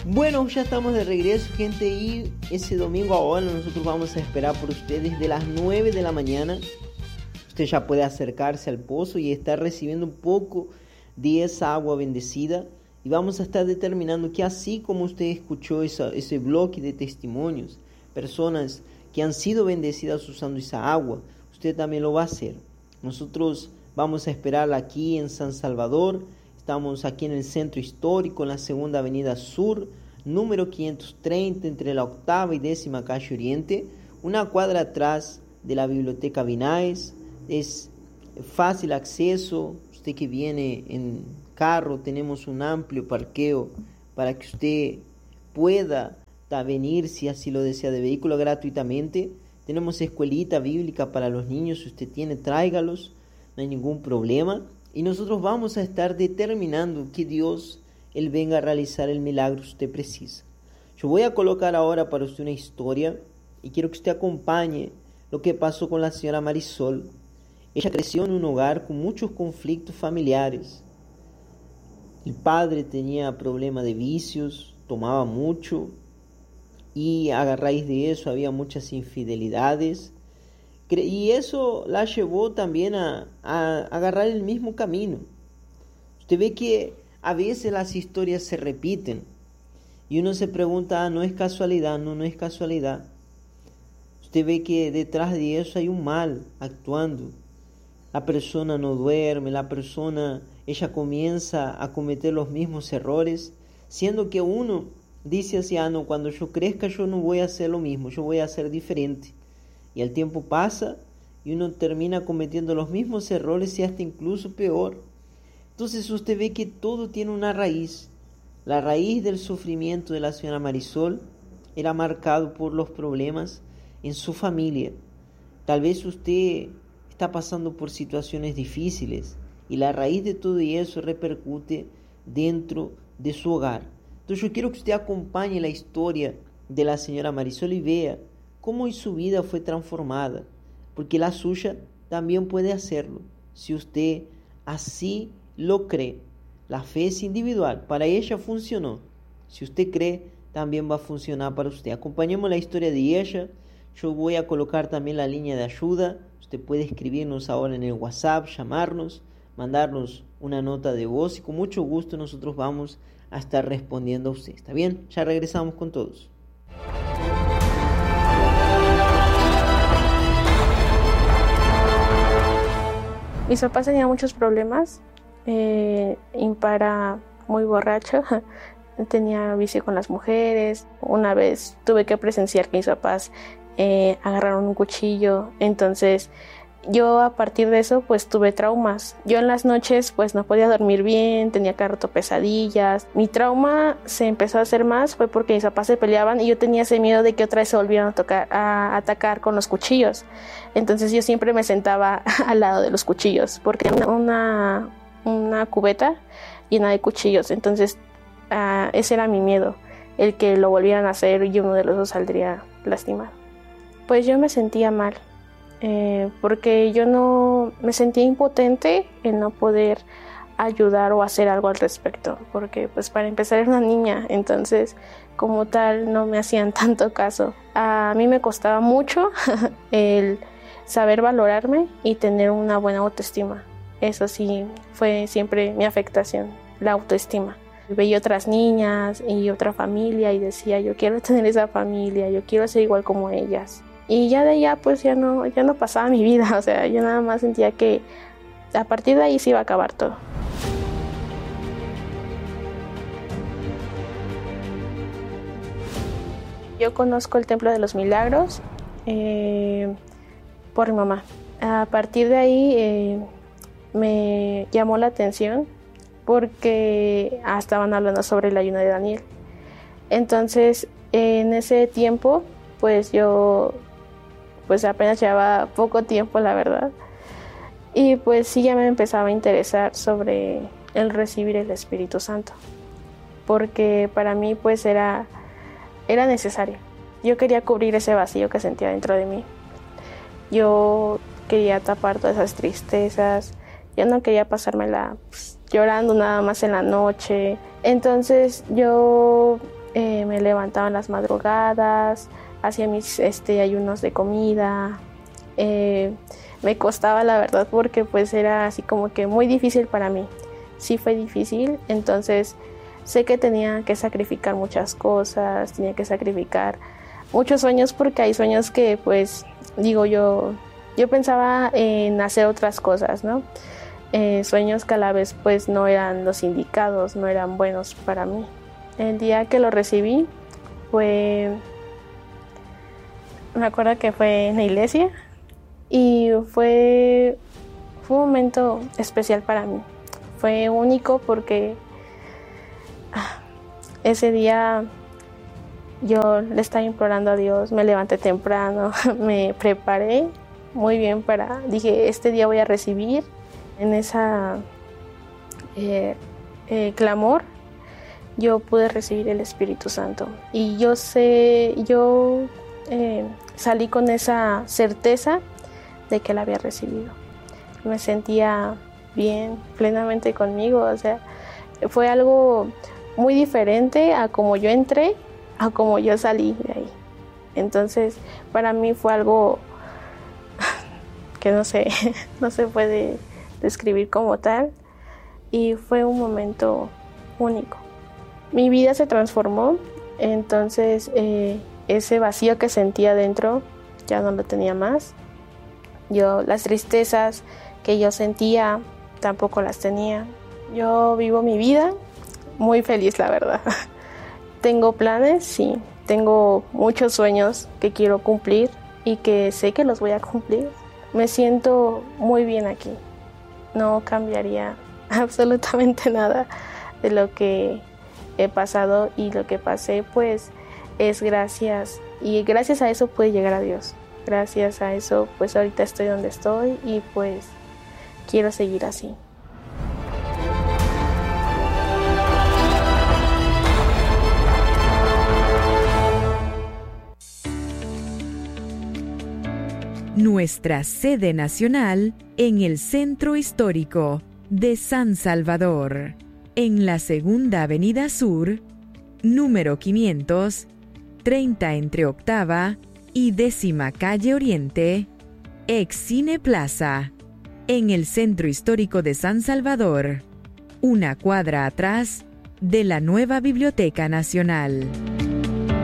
Bueno, ya estamos de regreso, gente, y ese domingo ahora nosotros vamos a esperar por ustedes de las 9 de la mañana. Usted ya puede acercarse al pozo y estar recibiendo un poco de esa agua bendecida. Y vamos a estar determinando que así como usted escuchó ese bloque de testimonios, personas que han sido bendecidas usando esa agua, usted también lo va a hacer. Nosotros vamos a esperar aquí en San Salvador. Estamos aquí en el centro histórico, en la segunda avenida sur, número 530, entre la 8ª y 10ª calle Oriente, una cuadra atrás de la biblioteca Vinaes. Es fácil acceso. Usted que viene en carro, tenemos un amplio parqueo para que usted pueda venir, si así lo desea, de vehículo gratuitamente. Tenemos escuelita bíblica para los niños. Si usted tiene, tráigalos, no hay ningún problema. Y nosotros vamos a estar determinando que Dios, Él venga a realizar el milagro que usted precisa. Yo voy a colocar ahora para usted una historia y quiero que usted acompañe lo que pasó con la señora Marisol. Ella creció en un hogar con muchos conflictos familiares. El padre tenía problemas de vicios, tomaba mucho y a raíz de eso había muchas infidelidades. Y eso la llevó también a agarrar el mismo camino. Usted ve que a veces las historias se repiten y uno se pregunta, no es casualidad. No es casualidad. Usted ve que detrás de eso hay un mal actuando. La persona no duerme, ella comienza a cometer los mismos errores, siendo que uno dice así, no, cuando yo crezca yo no voy a hacer lo mismo, yo voy a ser diferente. Y el tiempo pasa y uno termina cometiendo los mismos errores y hasta incluso peor. Entonces usted ve que todo tiene una raíz. La raíz del sufrimiento de la señora Marisol era marcado por los problemas en su familia. Tal vez usted está pasando por situaciones difíciles y la raíz de todo eso repercute dentro de su hogar. Entonces yo quiero que usted acompañe la historia de la señora Marisol y vea cómo su vida fue transformada, porque la suya también puede hacerlo, si usted así lo cree. La fe es individual, para ella funcionó. Si usted cree, también va a funcionar para usted. Acompañemos la historia de ella. Yo voy a colocar también la línea de ayuda. Usted puede escribirnos ahora en el WhatsApp, llamarnos, mandarnos una nota de voz y con mucho gusto nosotros vamos a estar respondiendo a usted. ¿Está bien? Ya regresamos con todos. Mis papás tenían muchos problemas, Impara muy borracho, tenía vicio con las mujeres. Una vez tuve que presenciar que mis papás agarraron un cuchillo, entonces yo a partir de eso pues tuve traumas. Yo en las noches pues no podía dormir bien, tenía cada rato pesadillas. Mi trauma se empezó a hacer más fue porque mis papás se peleaban y yo tenía ese miedo de que otra vez se volvieran a atacar con los cuchillos. Entonces yo siempre me sentaba al lado de los cuchillos porque una cubeta llena de cuchillos. Entonces ese era mi miedo, el que lo volvieran a hacer y uno de los dos saldría lastimado. Pues yo me sentía mal. Porque yo no me sentía impotente en no poder ayudar o hacer algo al respecto, porque pues para empezar era una niña, entonces como tal no me hacían tanto caso. A mí me costaba mucho el saber valorarme y tener una buena autoestima. Eso sí fue siempre mi afectación, la autoestima. Veía otras niñas y otra familia y decía, yo quiero tener esa familia, yo quiero ser igual como ellas. Y ya de allá pues ya no pasaba mi vida, o sea, yo nada más sentía que a partir de ahí se iba a acabar todo. Yo conozco el Templo de los Milagros por mi mamá. A partir de ahí me llamó la atención porque estaban hablando sobre el ayuno de Daniel. Entonces en ese tiempo pues yo apenas llevaba poco tiempo, la verdad. Y pues sí, ya me empezaba a interesar sobre el recibir el Espíritu Santo. Porque para mí pues era necesario. Yo quería cubrir ese vacío que sentía dentro de mí. Yo quería tapar todas esas tristezas. Yo no quería pasármela llorando nada más en la noche. Entonces yo Me levantaba en las madrugadas, hacía mis ayunos de comida. Me costaba, la verdad, porque pues era así como que muy difícil para mí. Sí fue difícil, entonces sé que tenía que sacrificar muchas cosas, tenía que sacrificar muchos sueños, porque hay sueños que pues digo yo pensaba en hacer otras cosas, ¿no? Sueños que a la vez pues no eran los indicados, no eran buenos para mí. El día que lo recibí me acuerdo que fue en la iglesia y fue un momento especial para mí. Fue único porque ese día yo le estaba implorando a Dios, me levanté temprano, me preparé muy bien dije, este día voy a recibir. En esa clamor yo pude recibir el Espíritu Santo y yo salí con esa certeza de que la había recibido. Me sentía bien, plenamente conmigo, o sea, fue algo muy diferente a como yo entré, a como yo salí de ahí. Entonces, para mí fue algo que no se puede describir como tal, y fue un momento único. Mi vida se transformó, entonces ese vacío que sentía dentro ya no lo tenía más. Las tristezas que yo sentía tampoco las tenía. Yo vivo mi vida muy feliz, la verdad. Tengo planes, sí. Tengo muchos sueños que quiero cumplir y que sé que los voy a cumplir. Me siento muy bien aquí. No cambiaría absolutamente nada de lo que he pasado, y lo que pasé pues es gracias a eso pude llegar a Dios. Gracias a eso pues ahorita estoy donde estoy y pues quiero seguir así. Nuestra sede nacional en el Centro Histórico de San Salvador, en la Segunda Avenida Sur, número 500, 30 entre Octava y 10ª Calle Oriente, ex Cine Plaza, en el Centro Histórico de San Salvador, una cuadra atrás de la nueva Biblioteca Nacional.